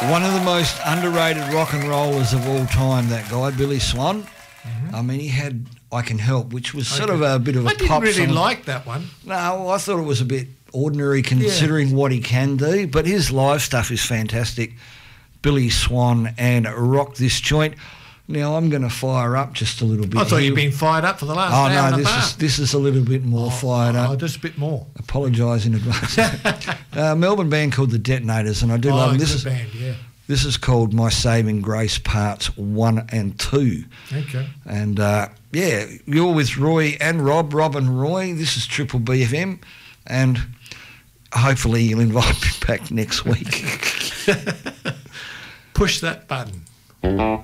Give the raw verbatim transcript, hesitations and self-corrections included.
One of the most underrated rock and rollers of all time, that guy, Billy Swan. Mm-hmm. I mean, he had I Can Help, which was sort okay. of a bit of a I pop didn't really song. like that one. No, I thought it was a bit ordinary considering yeah. what he can do, but his live stuff is fantastic. Billy Swan and Rock This Joint. Now, I'm going to fire up just a little bit. I thought here. you'd been fired up for the last oh, hour no, and a this half. is this is a little bit more oh, fired oh, up. Oh, just a bit more. Apologise in advance. uh, Melbourne band called The Detonators, and I do oh, love them. This This is band, yeah. This is called My Saving Grace Parts one and two. Okay. And, uh, yeah, you're with Roy and Rob, Rob and Roy. This is Triple B F M, and hopefully you'll invite me back next week. Push that button.